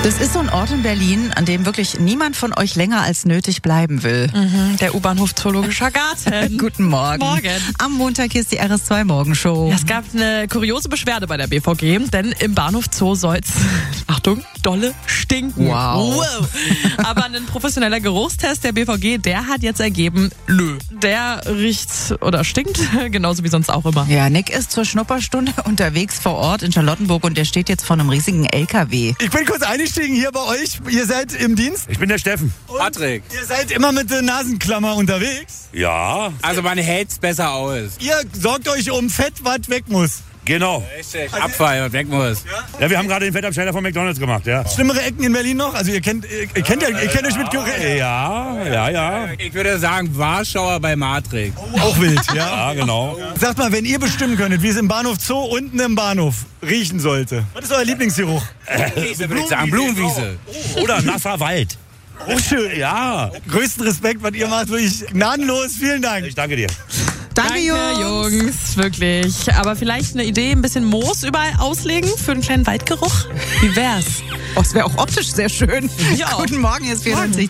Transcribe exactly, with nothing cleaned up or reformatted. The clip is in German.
Das ist so ein Ort in Berlin, an dem wirklich niemand von euch länger als nötig bleiben will. Mhm, der U-Bahnhof Zoologischer Garten. Guten Morgen. Morgen. Am Montag hier ist die R S zwei Morgenshow. Ja, es gab eine kuriose Beschwerde bei der B V G, denn im Bahnhof Zoo soll's, Achtung, dolle stinken. Wow. wow. Aber ein professioneller Geruchstest der B V G, der hat jetzt ergeben, nö, der riecht oder stinkt, genauso wie sonst auch immer. Ja, Nick ist zur Schnupperstunde unterwegs vor Ort in Charlottenburg und der steht jetzt vor einem riesigen L K W. Ich bin kurz eingestiegen hier bei euch. Ihr seid im Dienst? Ich bin der Steffen. Und Patrick. Ihr seid immer mit der Nasenklammer unterwegs? Ja, Also man hält's besser aus. Ihr sorgt euch um Fett, was weg muss. genau. Richtig. Abfall, was weg muss. Ja, wir haben gerade den Fettabschneider von McDonald's gemacht, ja. Schlimmere Ecken in Berlin noch? Also ihr kennt, ihr, ihr kennt, ja, ihr kennt euch mit Gerät. Ja, ja, ja. Ich würde sagen, Warschauer bei Matrix. Auch wild, ja? Ja, genau. Sagt mal, wenn ihr bestimmen könntet, wie es im Bahnhof Zoo unten im Bahnhof riechen sollte. Was ist euer Lieblingsgeruch? Wiese, würde ich sagen. Blumenwiese. Oder nasser Wald. Oh, schön. Ja, Größten Respekt, was ihr macht. Wirklich gnadenlos. Vielen Dank. ich danke dir. Danke, Danke, Jungs, wirklich. Aber vielleicht eine Idee, ein bisschen Moos überall auslegen für einen kleinen Waldgeruch? Wie wär's? Oh, es wäre auch optisch sehr schön. Ja. Guten Morgen, hier ist vierundneunzig.